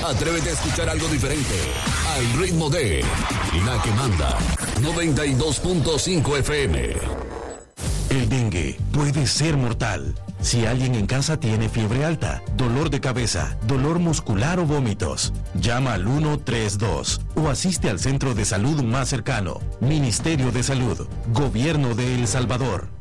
Atrévete a escuchar algo diferente. Al ritmo de La que manda. 92.5 FM. El dengue puede ser mortal. Si alguien en casa tiene fiebre alta, dolor de cabeza, dolor muscular o vómitos, llama al 132 o asiste al centro de salud más cercano. Ministerio de Salud, Gobierno de El Salvador.